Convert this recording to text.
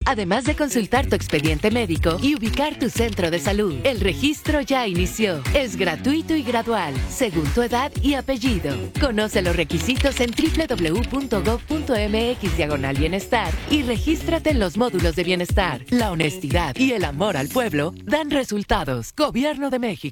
además de consultar tu expediente médico y ubicar tu centro de salud. El registro ya inició. Es gratuito y gradual, según tu edad y apellido. Conoce los requisitos en www.gov.mx/bienestar y regístrate en los módulos de bienestar. La honestidad y el amor al pueblo dan resultados. Gobierno de México.